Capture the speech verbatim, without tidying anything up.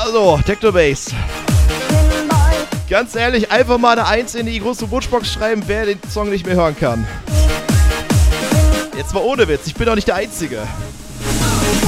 Also, Techno-Bass. Ganz ehrlich, einfach mal eine eins in die große Wunschbox schreiben, wer den Song nicht mehr hören kann. Jetzt mal ohne Witz, ich bin doch nicht der Einzige.